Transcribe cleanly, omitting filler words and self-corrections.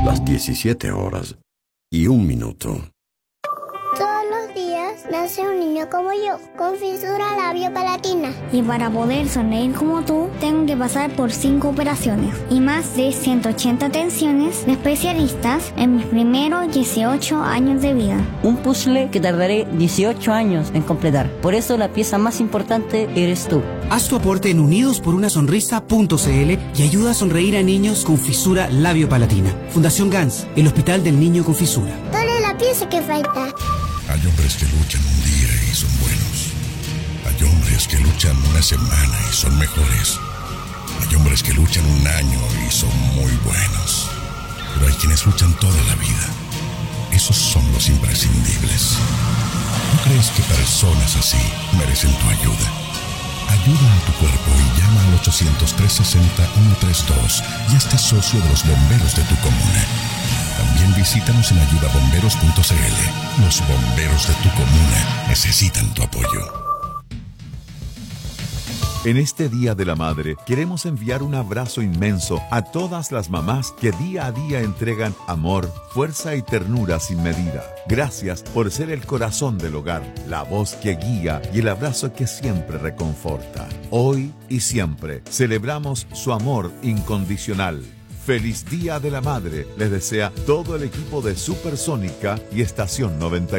las 17:01. Todos los días nace un niño como yo, con fisura labiopalatina. Y para poder sonreír como tú, tengo que pasar por 5 operaciones y más de 180 atenciones de especialistas en mis primeros 18 años de vida. Un puzzle que tardaré 18 años en completar. Por eso la pieza más importante eres tú. Haz tu aporte en unidosporunasonrisa.cl y ayuda a sonreír a niños con fisura labiopalatina. Fundación GANS, el Hospital del Niño con Fisura. Dale la pieza que falta. Hay hombres que luchan un día y son buenos. Hay hombres que luchan una semana y son mejores. Hay hombres que luchan un año y son muy buenos. Pero hay quienes luchan toda la vida. Esos son los imprescindibles. ¿No crees que personas así merecen tu ayuda? Ayuda a tu cuerpo y llama al 800-360-132 y hazte socio de los bomberos de tu comuna. También visítanos en ayudabomberos.cl. Los bomberos de tu comuna necesitan tu apoyo. En este Día de la Madre, queremos enviar un abrazo inmenso a todas las mamás que día a día entregan amor, fuerza y ternura sin medida. Gracias por ser el corazón del hogar, la voz que guía y el abrazo que siempre reconforta. Hoy y siempre celebramos su amor incondicional. Feliz Día de la Madre, les desea todo el equipo de Supersónica y Estación 90.